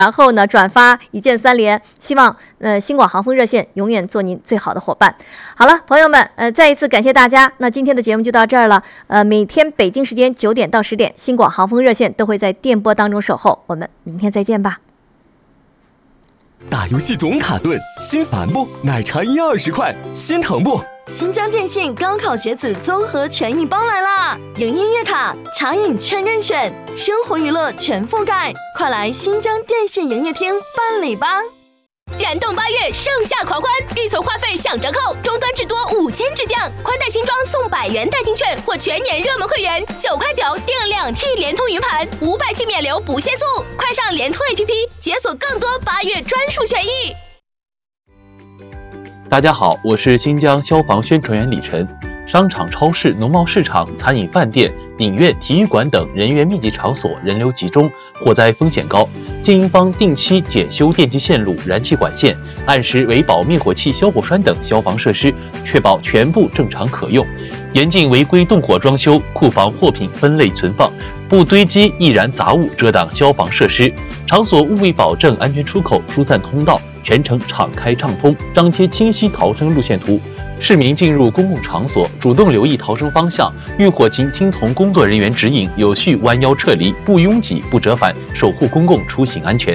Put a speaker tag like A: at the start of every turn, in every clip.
A: 然后呢转发一键3连，希望新广航风热线永远做您最好的伙伴。好了，朋友们，再一次感谢大家。那今天的节目就到这儿了。每天北京时间9点到10点，新广航风热线都会在电波当中守候。我们明天再见吧。
B: 打游戏总卡顿，心烦不？奶茶120块，心疼不？
C: 新疆电信高考学子综合权益包来啦！有音乐卡、茶饮全任选，生活娱乐全覆盖，快来新疆电信营业厅办理吧！
D: 燃动8月盛夏狂欢，预存话费享折扣，终端至多5000直降，宽带新装送100元代金券或全年热门会员9.9块订2T 联通云盘，500G 免流不限速，快上联通 APP 解锁更多8月专属权益。
E: 大家好，我是新疆消防宣传员李晨。商场、超市、农贸市场、餐饮饭店、影院、体育馆等人员密集场所人流集中，火灾风险高。经营方定期检修电机线路、燃气管线，按时维保灭火器、消火栓等消防设施，确保全部正常可用。严禁违规动火装修，库房货品分类存放，不堆积易燃杂物遮挡消防设施。场所务必保证安全出口、疏散通道，全程敞开畅通，张贴清晰逃生路线图。市民进入公共场所，主动留意逃生方向，遇火情听从工作人员指引，有序弯腰撤离，不拥挤、不折返，守护公共出行安全。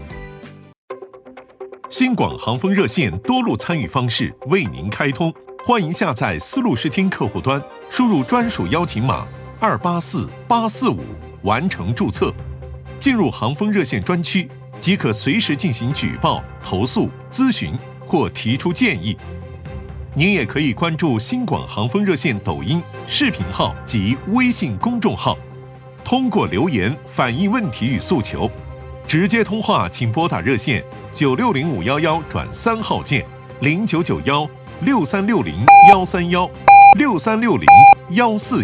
F: 新广航风热线多路参与方式为您开通，欢迎下载思路视听客户端，输入专属邀请码284845完成注册，进入航风热线专区，即可随时进行举报、投诉、咨询或提出建议。您也可以关注新广航风热线抖音、视频号及微信公众号，通过留言反映问题与诉求。直接通话请拨打热线960511转3号键0991 6360 131 6360 141。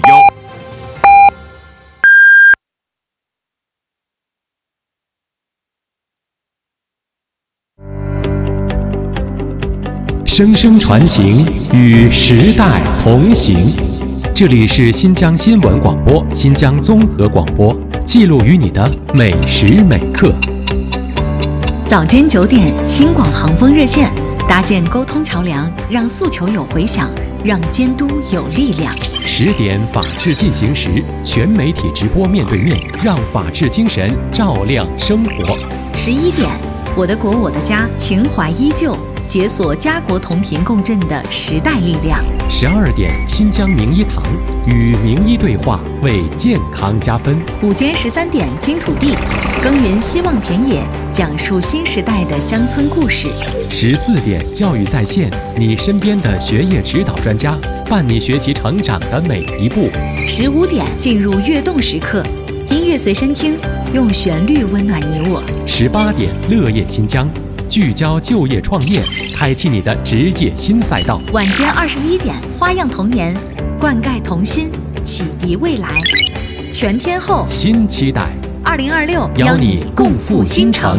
G: 声声传情，与时代同行。这里是新疆新闻广播、新疆综合广播，记录于你的每时每刻。
H: 早间9点，新广航风热线搭建沟通桥梁，让诉求有回响，让监督有力量。
G: 10点，法治进行时，全媒体直播面对面，让法治精神照亮生活。
H: 11点，我的国我的家，情怀依旧。解锁家国同频共振的时代力量。
G: 12点，新疆名医堂与名医对话，为健康加分。
H: 午间13点，金土地耕耘希望田野，讲述新时代的乡村故事。
G: 14点，教育在线，你身边的学业指导专家，伴你学习成长的每一步。
H: 15点，进入跃动时刻，音乐随身听，用旋律温暖你我。
G: 18点，乐业新疆。聚焦就业创业，开启你的职业新赛道。
H: 晚间21点，花样童年，灌溉童心，启迪未来。全天候
G: 新期待
H: ，2026
G: 邀你共赴新城。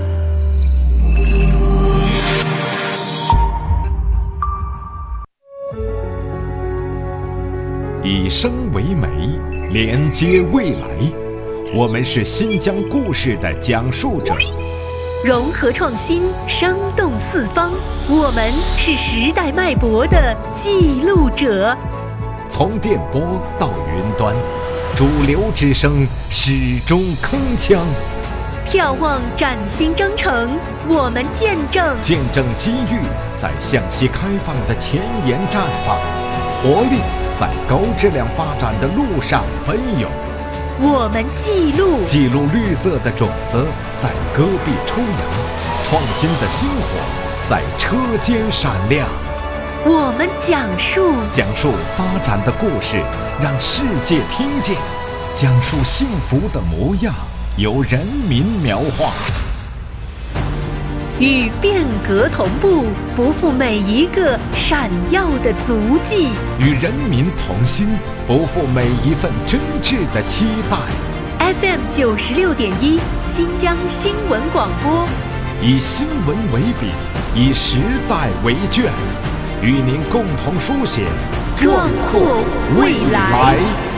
I: 以声为媒，连接未来。我们是新疆故事的讲述者。
J: 融合创新，生动四方，我们是时代脉搏的记录者。
I: 从电波到云端，主流之声始终铿锵。
J: 眺望崭新征程，我们见证
I: 机遇在向西开放的前沿绽放，活力在高质量发展的路上奔涌。
J: 我们记
I: 录绿色的种子在戈壁抽芽，创新的星火在车间闪亮。
J: 我们讲述
I: 发展的故事，让世界听见；讲述幸福的模样，由人民描画。
J: 与变革同步，不负每一个闪耀的足迹；
I: 与人民同心，不负每一份真挚的期待。
J: FM 96.1，新疆新闻广播，
I: 以新闻为笔，以时代为卷，与您共同书写
J: 壮阔未来。